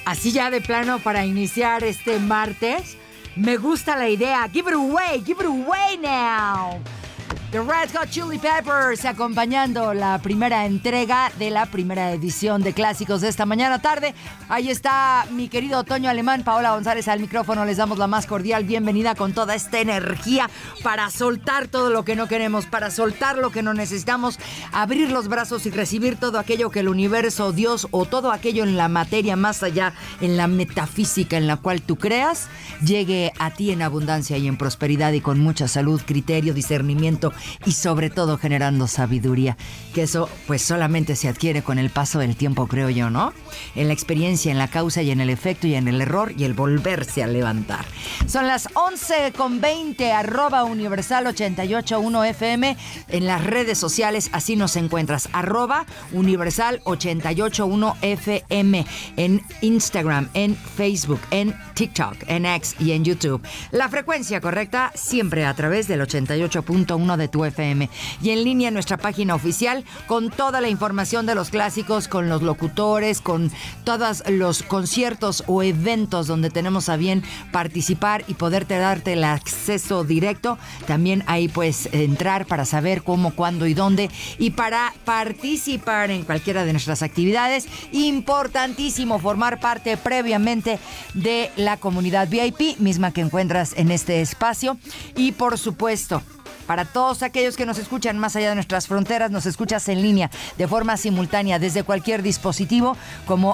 Así ya de plano para iniciar este martes, me gusta la idea. Give it away now. The Red Hot Chili Peppers acompañando la primera entrega de la primera edición de Clásicos de esta mañana tarde. Ahí está mi querido Toño Alemán, Paola González al micrófono. Les damos la más cordial bienvenida con toda esta energía para soltar todo lo que no queremos, para soltar lo que no necesitamos, abrir los brazos y recibir todo aquello que el universo, Dios o todo aquello en la materia más allá, en la metafísica en la cual tú creas, llegue a ti en abundancia y en prosperidad y con mucha salud, criterio, discernimiento y sobre todo generando sabiduría, que eso pues solamente se adquiere con el paso del tiempo, creo yo, ¿no? En la experiencia, en la causa y en el efecto y en el error y el volverse a levantar. Son las 11:20, @Universal881FM en las redes sociales, así nos encuentras, @Universal881FM en Instagram, en Facebook, en TikTok, en X y en YouTube. La frecuencia correcta siempre a través del 88.1 de tu FM y en línea en nuestra página oficial con toda la información de los clásicos, con los locutores, con todos los conciertos o eventos donde tenemos a bien participar y poderte darte el acceso directo. También ahí puedes entrar para saber cómo, cuándo y dónde y para participar en cualquiera de nuestras actividades. Importantísimo formar parte previamente de la comunidad VIP, misma que encuentras en este espacio. Y por supuesto, para todos aquellos que nos escuchan más allá de nuestras fronteras, nos escuchas en línea de forma simultánea desde cualquier dispositivo como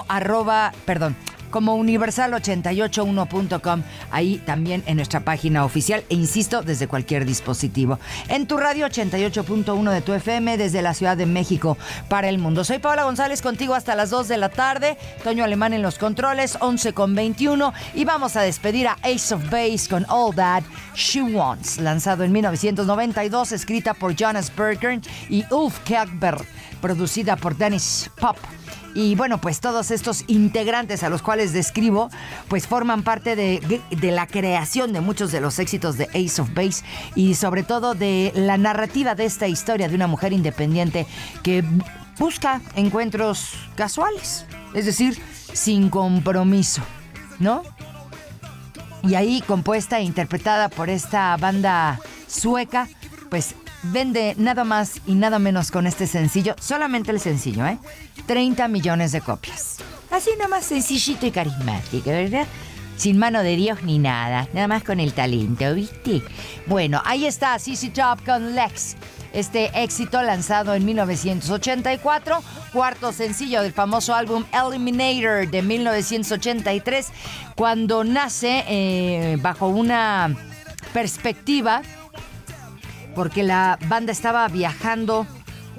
universal881.com, ahí también en nuestra página oficial e insisto, desde cualquier dispositivo. En tu radio 88.1 de tu FM desde la Ciudad de México para el mundo. Soy Paola González contigo hasta las 2 de la tarde, Toño Alemán en los controles, 11:21 y vamos a despedir a Ace of Base con All That She Wants, lanzado en 1992, escrita por Jonas Berggren y Ulf Kjellberg, producida por Dennis Pop. Y bueno, pues todos estos integrantes a los cuales describo, pues forman parte de la creación de muchos de los éxitos de Ace of Base y sobre todo de la narrativa de esta historia de una mujer independiente que busca encuentros casuales, es decir, sin compromiso, ¿no? Y ahí compuesta e interpretada por esta banda sueca, pues vende nada más y nada menos con este sencillo, solamente el sencillo, 30 millones de copias. Así nomás sencillito y carismático, ¿verdad? Sin mano de Dios ni nada, nada más con el talento, ¿viste? Bueno, ahí está ZZ Top con Lex. Este éxito lanzado en 1984, cuarto sencillo del famoso álbum Eliminator de 1983, cuando nace bajo una perspectiva, porque la banda estaba viajando,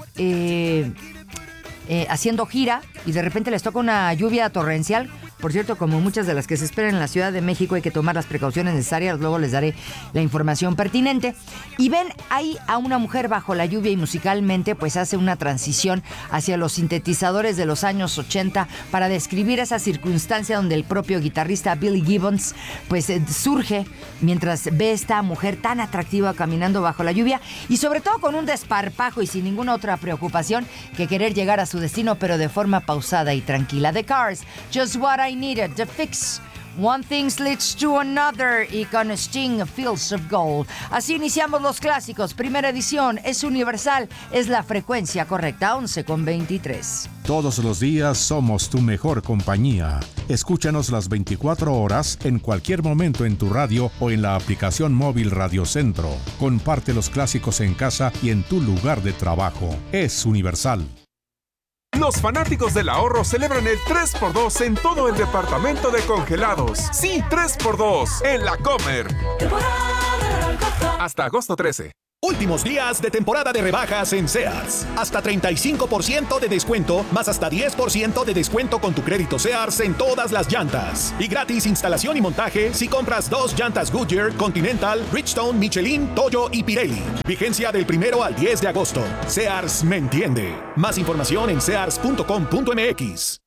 haciendo gira, y de repente les toca una lluvia torrencial. Por cierto, como muchas de las que se esperan en la Ciudad de México, hay que tomar las precauciones necesarias. Luego les daré la información pertinente. Y ven ahí a una mujer bajo la lluvia y musicalmente pues hace una transición hacia los sintetizadores de los años 80 para describir esa circunstancia donde el propio guitarrista Billy Gibbons pues surge mientras ve a esta mujer tan atractiva caminando bajo la lluvia y sobre todo con un desparpajo y sin ninguna otra preocupación que querer llegar a su destino, pero de forma pausada y tranquila. The Cars, Just What I Needed, The Fix, One Thing Leads to Another y con Sting, Fields of Gold. Así iniciamos los clásicos. Primera edición, es universal, es la frecuencia correcta, 11:23. Todos los días somos tu mejor compañía. Escúchanos las 24 horas en cualquier momento en tu radio o en la aplicación móvil Radio Centro. Comparte los clásicos en casa y en tu lugar de trabajo. Es universal. Los fanáticos del ahorro celebran el 3x2 en todo el departamento de congelados. Sí, 3x2 en La Comer. Hasta agosto 13. Últimos días de temporada de rebajas en Sears. Hasta 35% de descuento, más hasta 10% de descuento con tu crédito Sears en todas las llantas. Y gratis instalación y montaje si compras 2 llantas Goodyear, Continental, Bridgestone, Michelin, Toyo y Pirelli. Vigencia del 1 al 10 de agosto. Sears me entiende. Más información en sears.com.mx.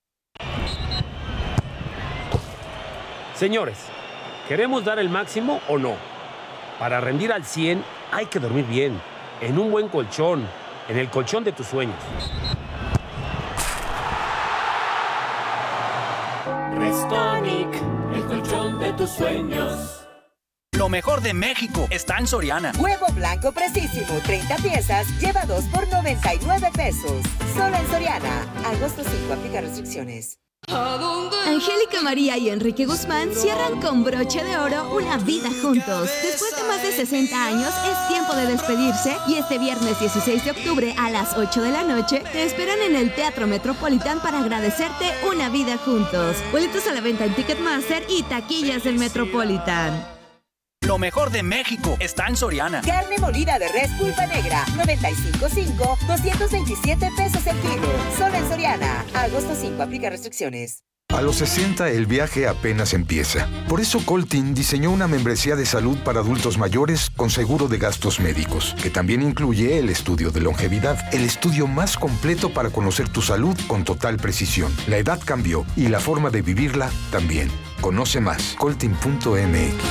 Señores, ¿queremos dar el máximo o no? Para rendir al 100 hay que dormir bien, en un buen colchón, en el colchón de tus sueños. Restonic, el colchón de tus sueños. Lo mejor de México está en Soriana. Huevo blanco precisísimo, 30 piezas, lleva 2 por 99 pesos. Solo en Soriana. Agosto 5, aplica restricciones. Angélica María y Enrique Guzmán cierran con broche de oro una vida juntos. Después de más de 60 años, es tiempo de despedirse y este viernes 16 de octubre a las 8 de la noche te esperan en el Teatro Metropolitan para agradecerte una vida juntos. Boletos a la venta en Ticketmaster y taquillas del Metropolitan. Lo mejor de México está en Soriana. Carne molida de res pulpa negra, 95.5, 227 pesos el kilo. Solo en Soriana. Agosto 5, aplica restricciones. A los 60 el viaje apenas empieza. Por eso Coltin diseñó una membresía de salud para adultos mayores con seguro de gastos médicos, que también incluye el estudio de longevidad, el estudio más completo para conocer tu salud con total precisión. La edad cambió y la forma de vivirla también. Conoce más, coltin.mx.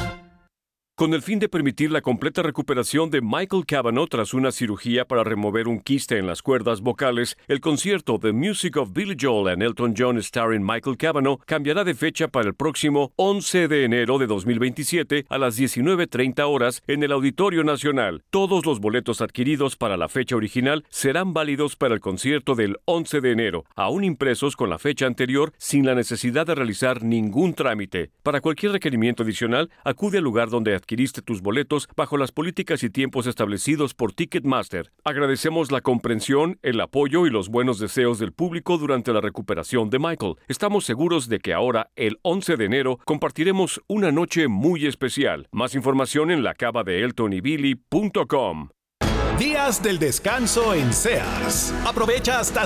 Con el fin de permitir la completa recuperación de Michael Cavanaugh tras una cirugía para remover un quiste en las cuerdas vocales, el concierto The Music of Billy Joel and Elton John starring Michael Cavanaugh cambiará de fecha para el próximo 11 de enero de 2027 a las 19:30 horas en el Auditorio Nacional. Todos los boletos adquiridos para la fecha original serán válidos para el concierto del 11 de enero, aún impresos con la fecha anterior sin la necesidad de realizar ningún trámite. Para cualquier requerimiento adicional, acude al lugar donde adquiriste tus boletos bajo las políticas y tiempos establecidos por Ticketmaster. Agradecemos la comprensión, el apoyo y los buenos deseos del público durante la recuperación de Michael. Estamos seguros de que ahora, el 11 de enero, compartiremos una noche muy especial. Más información en lacabadeeltonybilly.com. Días del descanso en Sears. Aprovecha hasta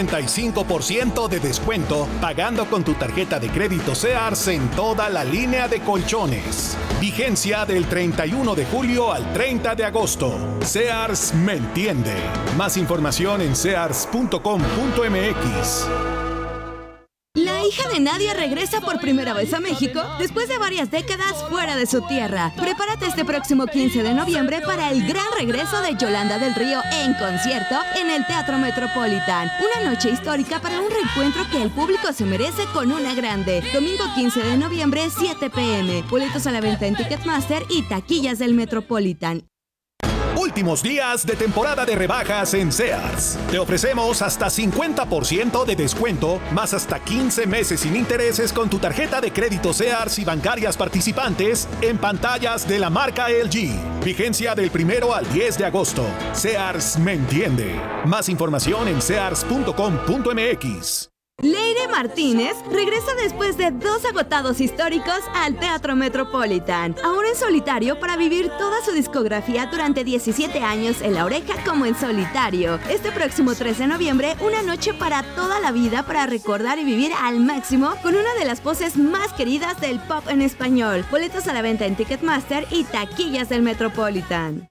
55% de descuento pagando con tu tarjeta de crédito Sears en toda la línea de colchones. Vigencia del 31 de julio al 30 de agosto. Sears me entiende. Más información en sears.com.mx. La hija de Nadia regresa por primera vez a México después de varias décadas fuera de su tierra. Prepárate este próximo 15 de noviembre para el gran regreso de Yolanda del Río en concierto en el Teatro Metropolitan. Una noche histórica para un reencuentro que el público se merece con una grande. Domingo 15 de noviembre, 7 p.m. Boletos a la venta en Ticketmaster y taquillas del Metropolitan. Últimos días de temporada de rebajas en Sears. Te ofrecemos hasta 50% de descuento, más hasta 15 meses sin intereses con tu tarjeta de crédito Sears y bancarias participantes en pantallas de la marca LG. Vigencia del 1 al 10 de agosto. Sears me entiende. Más información en sears.com.mx. Leire Martínez regresa después de 2 agotados históricos al Teatro Metropolitan, ahora en solitario para vivir toda su discografía durante 17 años en La Oreja como en solitario. Este próximo 3 de noviembre, una noche para toda la vida para recordar y vivir al máximo con una de las voces más queridas del pop en español. Boletos a la venta en Ticketmaster y taquillas del Metropolitan.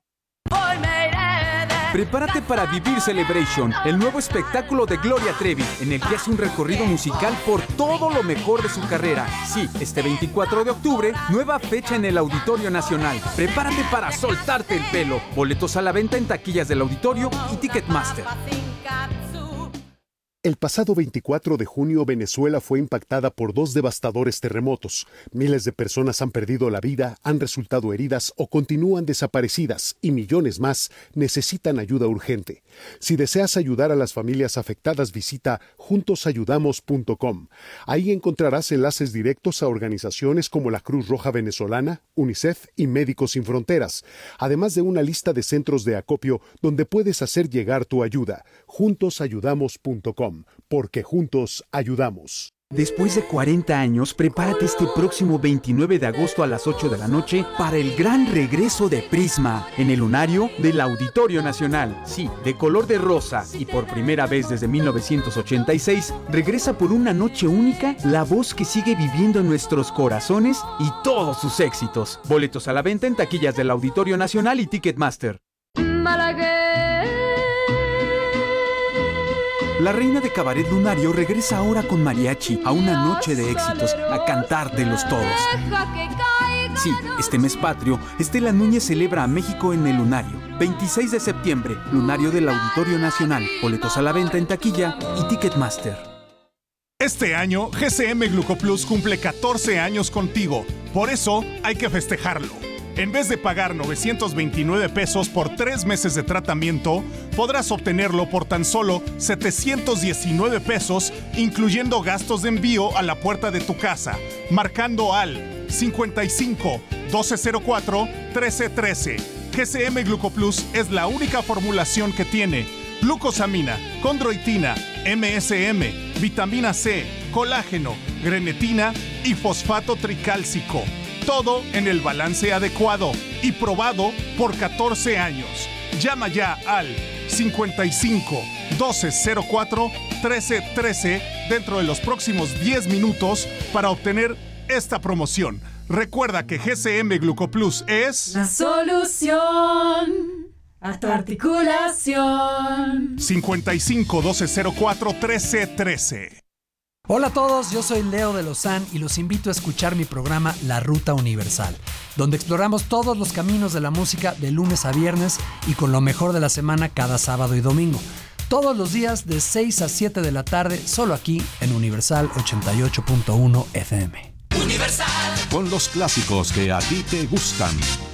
Prepárate para Vivir Celebration, el nuevo espectáculo de Gloria Trevi, en el que hace un recorrido musical por todo lo mejor de su carrera. Sí, este 24 de octubre, nueva fecha en el Auditorio Nacional. Prepárate para soltarte el pelo. Boletos a la venta en taquillas del Auditorio y Ticketmaster. El pasado 24 de junio, Venezuela fue impactada por 2 devastadores terremotos. Miles de personas han perdido la vida, han resultado heridas o continúan desaparecidas y millones más necesitan ayuda urgente. Si deseas ayudar a las familias afectadas, visita juntosayudamos.com. Ahí encontrarás enlaces directos a organizaciones como la Cruz Roja Venezolana, UNICEF y Médicos Sin Fronteras, además de una lista de centros de acopio donde puedes hacer llegar tu ayuda. Juntosayudamos.com. Porque juntos ayudamos. Después de 40 años, prepárate este próximo 29 de agosto a las 8 de la noche para el gran regreso de Prisma en el lunario del Auditorio Nacional. Sí, de color de rosa y por primera vez desde 1986, regresa por una noche única la voz que sigue viviendo en nuestros corazones y todos sus éxitos. Boletos a la venta en taquillas del Auditorio Nacional y Ticketmaster. La reina de cabaret lunario regresa ahora con mariachi a una noche de éxitos, a cantártelos todos. Sí, este mes patrio, Estela Núñez celebra a México en el lunario. 26 de septiembre, lunario del Auditorio Nacional. Boletos a la venta en taquilla y Ticketmaster. Este año, GCM Glucoplus cumple 14 años contigo. Por eso, hay que festejarlo. En vez de pagar 929 pesos por 3 meses de tratamiento, podrás obtenerlo por tan solo 719 pesos, incluyendo gastos de envío a la puerta de tu casa, marcando al 55 1204 1313. GCM Glucoplus es la única formulación que tiene glucosamina, condroitina, MSM, vitamina C, colágeno, grenetina y fosfato tricálcico. Todo en el balance adecuado y probado por 14 años. Llama ya al 55 1204 1313 dentro de los próximos 10 minutos para obtener esta promoción. Recuerda que GCM Glucoplus es la solución a tu articulación. 55 1204 1313. Hola a todos, yo soy Leo de Lozán y los invito a escuchar mi programa La Ruta Universal, donde exploramos todos los caminos de la música de lunes a viernes y con lo mejor de la semana cada sábado y domingo. Todos los días de 6 a 7 de la tarde, solo aquí en Universal 88.1 FM. Universal. Con los clásicos que a ti te gustan.